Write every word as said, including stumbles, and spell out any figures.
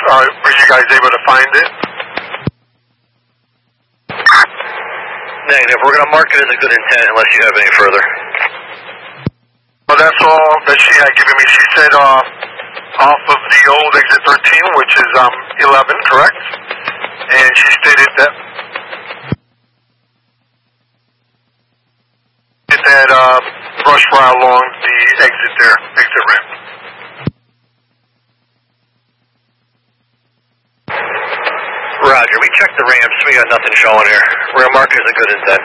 Uh, were you guys able to find it? Negative. We're going to mark it as a good intent unless you have any further. Well, that's all that she had given me. She said uh, off of the old exit thirteen, which is um, eleven, correct? And she stated that that uh, brush fire along the exit there, exit ramp. Roger. We checked the ramps. We got nothing showing here. We're going to mark it as a good intent.